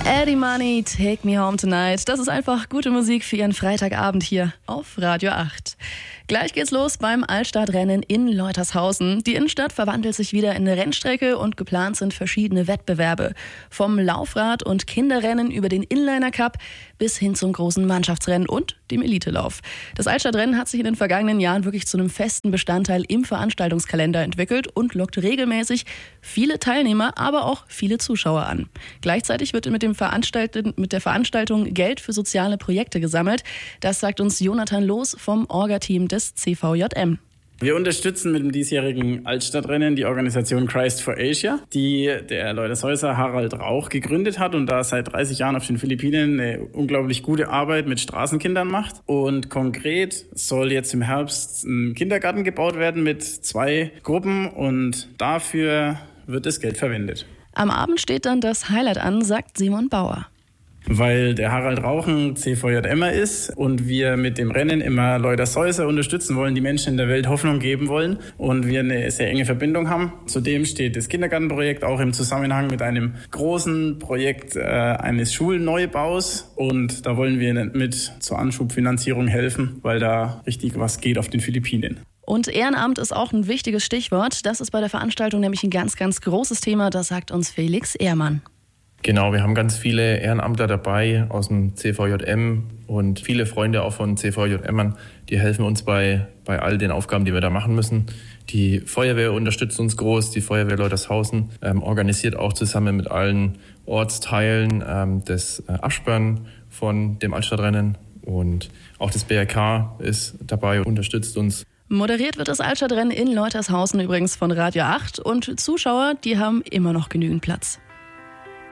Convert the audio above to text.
Eddie Money, Take Me Home Tonight. Das ist einfach gute Musik für Ihren Freitagabend hier auf Radio 8. Gleich geht's los beim Altstadtrennen in Leutershausen. Die Innenstadt verwandelt sich wieder in eine Rennstrecke und geplant sind verschiedene Wettbewerbe. Vom Laufrad- und Kinderrennen über den Inliner Cup bis hin zum großen Mannschaftsrennen und dem Elitelauf. Das Altstadtrennen hat sich in den vergangenen Jahren wirklich zu einem festen Bestandteil im Veranstaltungskalender entwickelt und lockt regelmäßig viele Teilnehmer, aber auch viele Zuschauer an. Gleichzeitig wird mit der Veranstaltung Geld für soziale Projekte gesammelt. Das sagt uns Jonathan Loos vom Orga-Team des CVJM. Wir unterstützen mit dem diesjährigen Altstadtrennen die Organisation Christ for Asia, die der Leutershäuser Harald Rauch gegründet hat und da seit 30 Jahren auf den Philippinen eine unglaublich gute Arbeit mit Straßenkindern macht. Und konkret soll jetzt im Herbst ein Kindergarten gebaut werden mit 2 Gruppen und dafür wird das Geld verwendet. Am Abend steht dann das Highlight an, sagt Simon Bauer. Weil der Harald Rauch ein CVJMer ist und wir mit dem Rennen immer Leutershäuser unterstützen wollen, die Menschen in der Welt Hoffnung geben wollen und wir eine sehr enge Verbindung haben. Zudem steht das Kindergartenprojekt auch im Zusammenhang mit einem großen Projekt eines Schulneubaus und da wollen wir mit zur Anschubfinanzierung helfen, weil da richtig was geht auf den Philippinen. Und Ehrenamt ist auch ein wichtiges Stichwort. Das ist bei der Veranstaltung nämlich ein ganz, ganz großes Thema. Das sagt uns Felix Ehrmann. Genau, wir haben ganz viele Ehrenamtler dabei aus dem CVJM und viele Freunde auch von CVJMern, die helfen uns bei all den Aufgaben, die wir da machen müssen. Die Feuerwehr unterstützt uns groß, die Feuerwehr Leutershausen organisiert auch zusammen mit allen Ortsteilen das Absperren von dem Altstadtrennen und auch das BRK ist dabei und unterstützt uns. Moderiert wird das Altstadtrennen in Leutershausen übrigens von Radio 8 und Zuschauer, die haben immer noch genügend Platz.